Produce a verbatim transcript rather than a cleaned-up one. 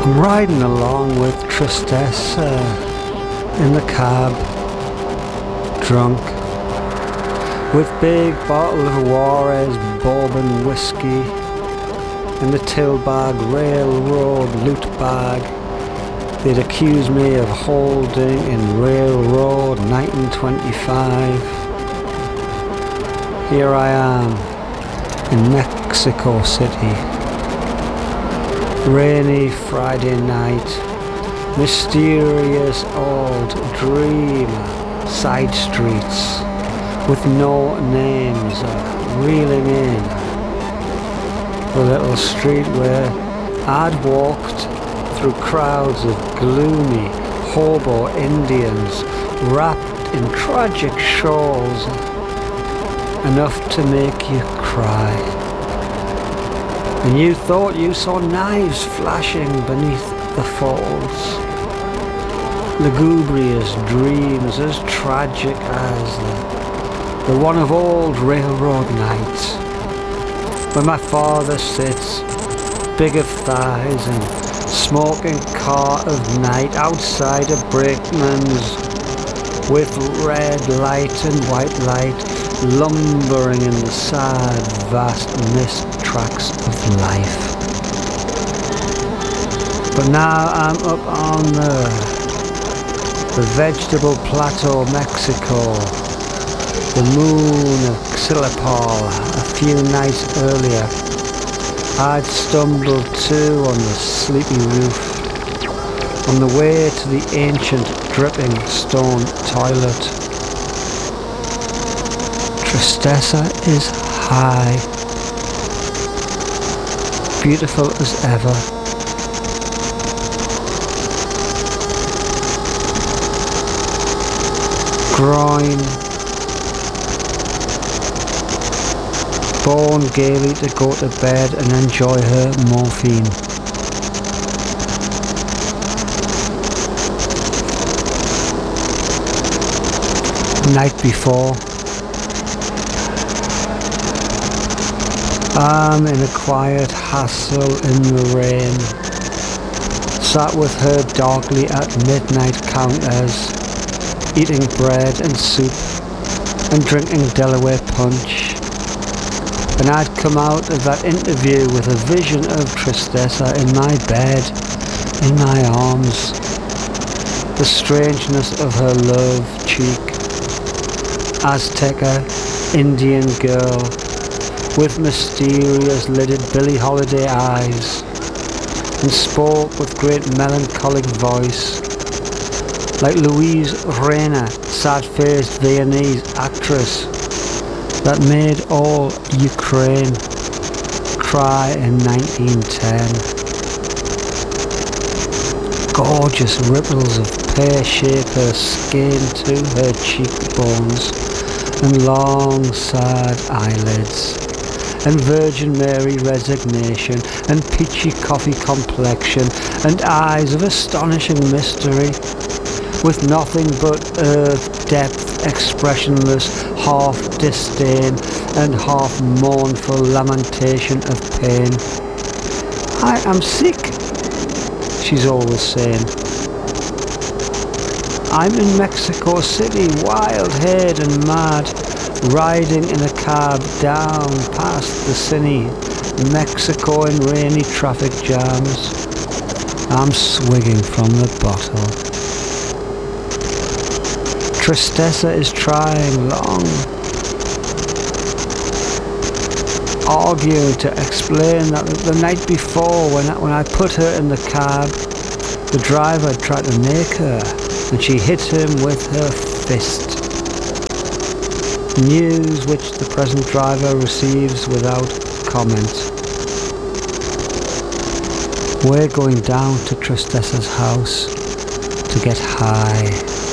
I'm riding along with Tristessa in the cab, drunk, with big bottle of Juarez bourbon whiskey in the Tilbag railroad loot bag they'd accused me of holding in railroad nineteen twenty-five. Here I am in Mexico City. Rainy Friday night, mysterious old dream side streets with no names are reeling in. The little street where I'd walked through crowds of gloomy hobo Indians wrapped in tragic shawls, enough to make you cry. And you thought you saw knives flashing beneath the folds. Lugubrious dreams as tragic as the, the one of old railroad nights, when my father sits, big of thighs and smoking car of night outside a brakeman's, with red light and white light lumbering in the sad vast mist tracks of life. But now I'm up on the, the vegetable plateau Mexico, the moon of Xilipal. A few nights earlier I'd stumbled too on the sleepy roof, on the way to the ancient dripping stone toilet. Tristessa is high, beautiful as ever. Groin, born gaily to go to bed and enjoy her morphine. Night before, I'm in a quiet hassle in the rain, sat with her dogly at midnight counters, eating bread and soup and drinking Delaware punch. And I'd come out of that interview with a vision of Tristessa in my bed, in my arms, the strangeness of her love cheek, Azteca, Indian girl, with mysterious lidded Billie Holiday eyes, and spoke with great melancholic voice, like Louise Reyna, sad-faced Viennese actress that made all Ukraine cry in nineteen ten. Gorgeous ripples of pear-shaped her skin to her cheekbones, and long sad eyelids, and Virgin Mary resignation, and peachy coffee complexion, and eyes of astonishing mystery, with nothing but earth depth, expressionless half disdain and half mournful lamentation of pain. I am sick, she's always saying. I'm in Mexico City, wild-haired and mad, riding in a cab down past the cine, Mexico in rainy traffic jams. I'm swigging from the bottle. Tristessa is trying long, arguing to explain that the night before when I, when I put her in the cab, the driver tried to make her and she hit him with her fist. News which the present driver receives without comment. We're going down to Tristessa's house to get high.